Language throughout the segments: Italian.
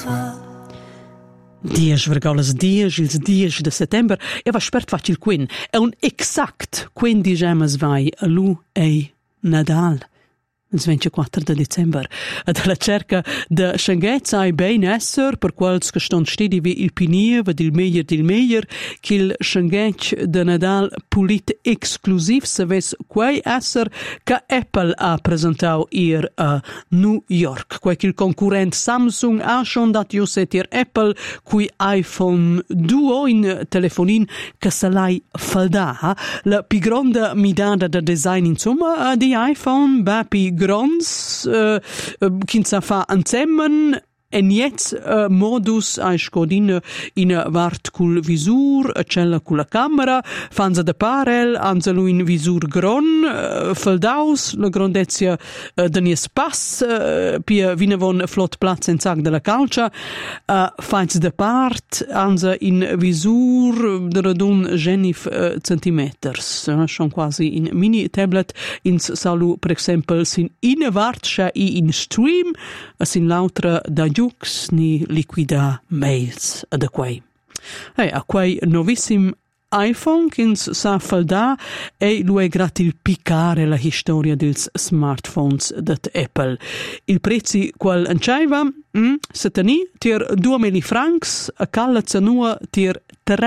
fa. 10,10 il 10 de settember e va spert facil quin. È un exact 15 vai a lu e Nadal. Il 24 de dicember. Ad la cerca de shanghezza e ben esser per quals che ston stedi vi il pinier del meglio che il shanghec de Nadal pulit exclusiv se ves quei esser che Apple ha presentato ir a New York. Quei che il concorrent Samsung ha schon dat io setir Apple cui iPhone 2 in telefonin che se l'hai falda. La più grande midada da design insomma di iPhone pi grons kinsa fa anzemmen en jetzt modus a scodin in vart cul visur cella cul la camera fanza de parel anza lu in visur gron faldaus la grandezia de nies pass pia vinavon flot platz en sac de la calcia fains de part anza in visur de radun genif centimeters schon quasi in mini tablet ins salu per exempel sin in vart scha in stream sin lautra da jux ni liquida mails ad quei. A quei novissimo iPhone kins sa falda e lui è gratil piccare la storia dels smartphones dat Apple. Il prezzi qual ancaiva se teni tir 2.000 francs a calla zanua tir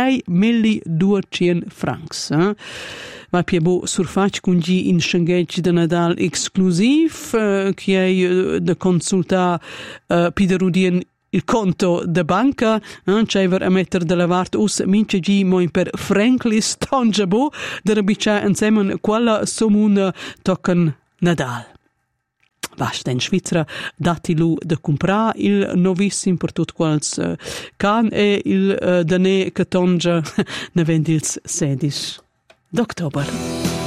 3.200 francs. Ma piebo surfac con gi in shanghech de Nadal exclusiv che è da consulta piderudien il conto de banca c'ever a metter de la vart us mince gi moin per frankly stonjabo de rabiccia insieme quella somuna tocken Nadal. Basta in Svizzera datilu de compra il novissimo per tut quals can e il dane che tongia ne vendils 16 d'october.